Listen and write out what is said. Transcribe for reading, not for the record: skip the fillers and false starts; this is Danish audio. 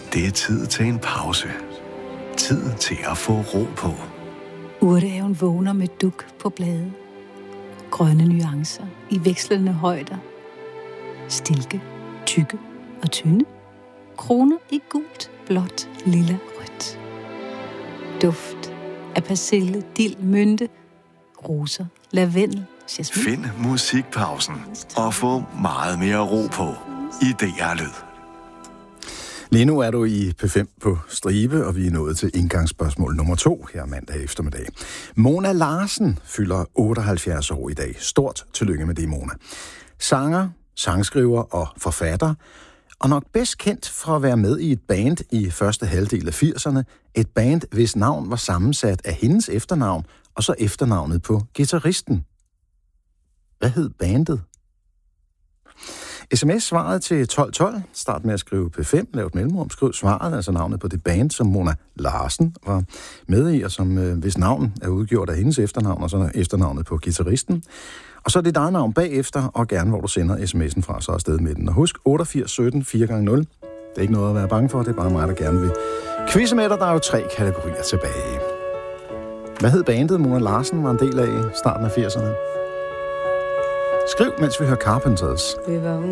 Det er tid til en pause. Tid til at få ro på. Urtehaven vågner med duk på blade. Grønne nuancer i vekslende højder. Stilke, tykke og tynde. Kroner i gult, blåt, lilla, rødt. Duft af persille, dild, mynte, roser, lavendel, jasmin. Find musikpausen og få meget mere ro på i DR Lyd. Lige nu er du i P5 på stribe, og vi er nået til indgangsspørgsmål nummer 2 her mandag eftermiddag. Mona Larsen fylder 78 år i dag. Stort tillykke med det, Mona. Sanger, sangskriver og forfatter, og nok bedst kendt for at være med i et band i første halvdel af 80'erne. Et band, hvis navn var sammensat af hendes efternavn, og så efternavnet på guitaristen. Hvad hed bandet? SMS-svaret til 1212. Start med at skrive P5, lav et mellemrum, skriv svaret, altså navnet på det band, som Mona Larsen var med i, og som hvis navn er udgjort af hendes efternavn, og så efternavnet på guitaristen. Og så er det dit navn bagefter, og gerne hvor du sender sms'en fra, så afsted med den. Og husk 88 17 4x0. Det er ikke noget at være bange for, det er bare mig, der gerne vil quizze med dig. Der er jo 3 kategorier tilbage. Hvad hed bandet, Mona Larsen var en del af i starten af 80'erne? Skriv, mens vi hører Carpenters.